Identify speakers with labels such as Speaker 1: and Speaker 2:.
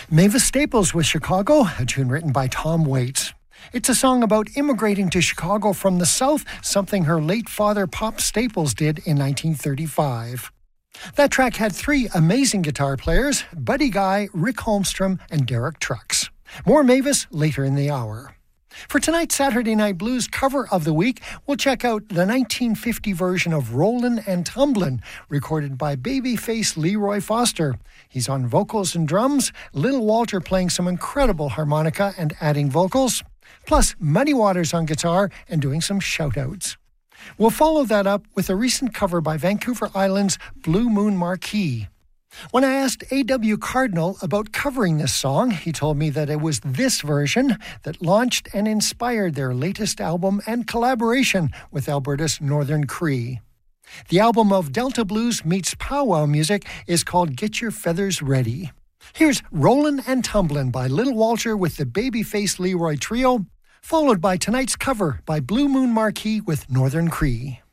Speaker 1: Mavis Staples with Chicago, a tune written by Tom Waits. It's a song about immigrating to Chicago from the South, something her late father, Pop Staples, did in 1935. That track had three amazing guitar players, Buddy Guy, Rick Holmstrom, and Derek Trucks. More Mavis later in the hour. For tonight's Saturday Night Blues cover of the week, we'll check out the 1950 version of Rollin' and Tumblin', recorded by babyface Leroy Foster. He's on vocals and drums, Little Walter playing some incredible harmonica and adding vocals, plus Muddy Waters on guitar and doing some shout-outs. We'll follow that up with a recent cover by Vancouver Island's Blue Moon Marquee. When I asked A.W. Cardinal about covering this song, he told me that it was this version that launched and inspired their latest album and collaboration with Alberta's Northern Cree. The album of Delta Blues meets powwow music is called Get Your Feathers Ready. Here's Rollin' and Tumblin' by Little Walter with the Babyface Leroy Trio, followed by tonight's cover by Blue Moon Marquee with Northern Cree.